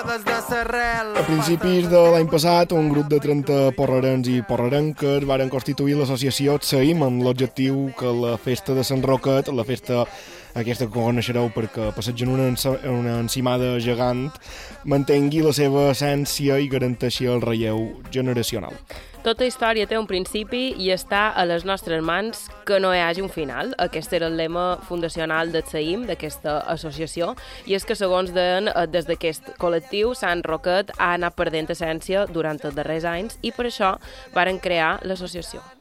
A principis de l'any passat, un grup de 30 porrerens i porrerenques varen constituir l'associació Tsaïm amb l'objectiu que la festa de Sant Roquet, la festa aquesta que coneixereu perquè passegen una encimada gegant, mantengui la seva essència i garanteixi el relleu generacional. Tota història té un principi i està a les nostres mans que no hi hagi un final. Aquest era el lema fundacional del Tsaïm, d'aquesta associació, i és que, segons deien, des d'aquest col·lectiu, Sant Roquet ha anat perdent essència durant els darrers anys i per això varen crear l'associació.